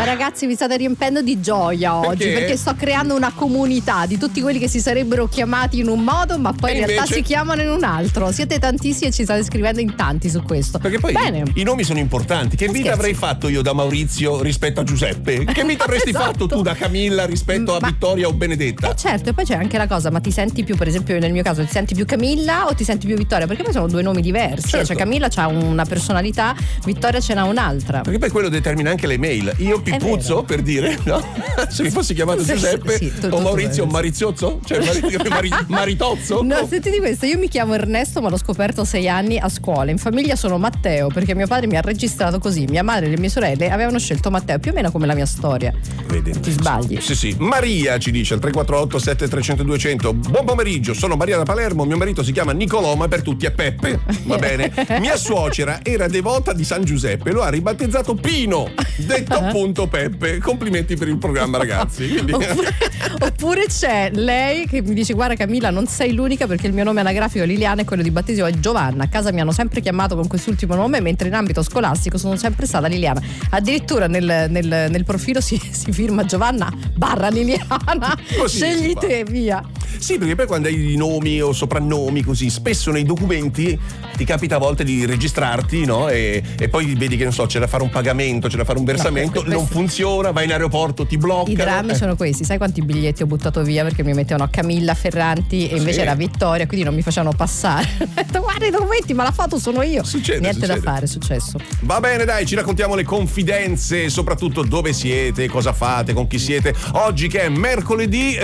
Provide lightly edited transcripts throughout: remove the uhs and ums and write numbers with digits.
ragazzi, mi state riempendo di gioia oggi perché sto creando una comunità di tutti quelli che si sarebbero chiamati in un modo ma poi in realtà si chiamano in un altro. Siete tantissimi e ci state scrivendo in tanti su questo. Perché poi i nomi sono importanti. Che vita avrei fatto io da Maurizio rispetto a Giuseppe? Che vita avresti fatto tu da Camilla rispetto a Vittoria o Benedetta? Certo, e poi c'è anche la cosa, ma ti senti più, per esempio nel mio caso, ti senti più Camilla o ti senti più Vittoria? Perché poi sono due nomi diversi. Certo. Cioè Camilla c'ha una personalità, Vittoria ce n'ha un'altra. Perché poi quello determina anche le mail. Io Pippuzzo, per dire, no? Se mi fossi chiamato Giuseppe o Maurizio Mariziozzo? Cioè Maritozzo? No, senti questo, io mi chiamo Ernesto ma l'ho scoperto a 6 anni a scuola. In famiglia sono Matteo perché mio padre mi ha registrato così. Mia madre e le mie sorelle avevano scelto Matteo, più o meno come la mia storia. Vedi? Ti sbagli. Sì. Maria ci dice al 348 7300 200: buon pomeriggio, sono Maria da Palermo, mio marito si chiama Nicolò ma per tutti è Peppe. Va bene. Mia suocera era devota di San Giuseppe, lo ha ribattezzato Pino, detto appunto Peppe. Complimenti per il programma, ragazzi. Quindi... Oppure c'è lei che mi dice: guarda Camilla, non sei l'unica perché il mio nome anagrafico Liliana e quello di battesimo è Giovanna. A casa mi hanno sempre chiamato con quest'ultimo nome, mentre in ambito scolastico sono sempre stata Liliana. Addirittura nel profilo si firma Giovanna / Liliana. Così scegli te, via. Sì, perché poi quando hai nomi o soprannomi così, spesso nei documenti ti capita a volte di registrarti, no? E poi vedi che non so, c'è da fare un pagamento, c'è da fare un versamento, non funziona, vai in aeroporto, ti blocca. I drammi sono questi, sai quanti biglietti ho buttato via perché mi mettevano Camilla Ferranti e invece era Vittoria, quindi non mi facevano passare. Ho detto: guarda i documenti, ma la foto sono io. Niente da fare, è successo. Va bene, dai, ci raccontiamo le confidenze, soprattutto dove siete, cosa fate, con chi siete. Oggi che è mercoledì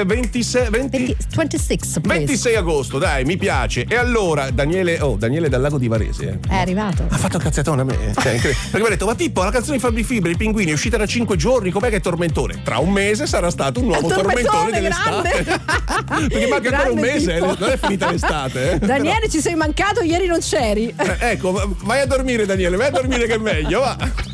26 agosto, dai, mi piace. E allora Daniele dal lago di Varese è arrivato. Ha fatto cazziatone a me. Perché mi ha detto: ma Pippo, la canzone di Fabri Fibra, I Pinguini, è uscita da 5 giorni, com'è che è tormentone? Tra un mese sarà stato un nuovo tormentone dell'estate. Perché manca ancora un mese, non è finita l'estate. Daniele, ci sei mancato, ieri non c'eri. Ecco, vai a dormire Daniele, vai a dormire che è meglio, va.